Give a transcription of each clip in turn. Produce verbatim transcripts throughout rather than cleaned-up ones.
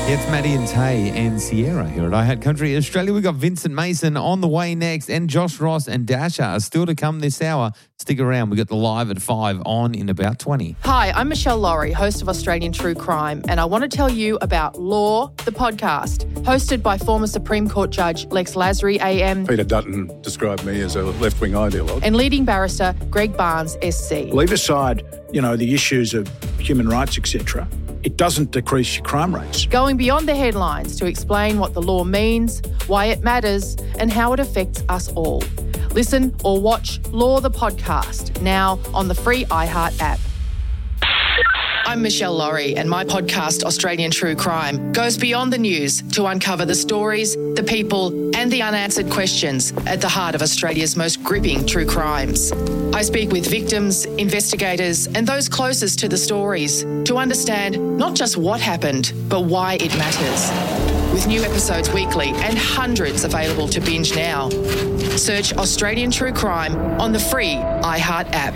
It's Maddie and Tay and Sierra here at iHeart Country Australia. We've got Vincent Mason on the way next, and Josh Ross and Dasha are still to come this hour. Stick around. We've got the live at five on in about twenty. Hi, I'm Michelle Laurie, host of Australian True Crime, and I want to tell you about Law, the podcast, hosted by former Supreme Court Judge Lex Lasry, A M, Peter Dutton described me as a left-wing ideologue, and leading barrister Greg Barnes, S C. Leave aside, you know, the issues of human rights, et cetera. It doesn't decrease your crime rates. Going beyond the headlines to explain what the law means, why it matters, and how it affects us all. Listen or watch Law the Podcast now on the free iHeart app. I'm Michelle Laurie, and my podcast, Australian True Crime, goes beyond the news to uncover the stories, the people, and the unanswered questions at the heart of Australia's most gripping true crimes. I speak with victims, investigators, and those closest to the stories to understand not just what happened, but why it matters. With new episodes weekly and hundreds available to binge now. Search Australian True Crime on the free iHeart app.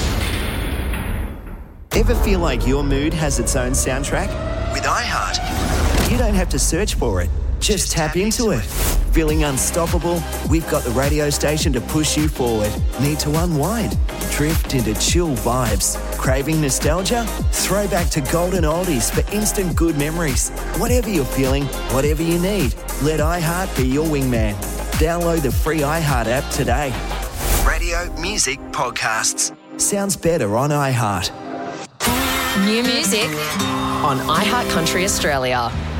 Ever feel like your mood has its own soundtrack? With iHeart, you don't have to search for it. Just, Just tap, tap into it. it. Feeling unstoppable? We've got the radio station to push you forward. Need to unwind? Drift into chill vibes. Craving nostalgia? Throw back to golden oldies for instant good memories. Whatever you're feeling, whatever you need, let iHeart be your wingman. Download the free iHeart app today. Radio, music, podcasts. Sounds better on iHeart. New music on iHeart Country Australia.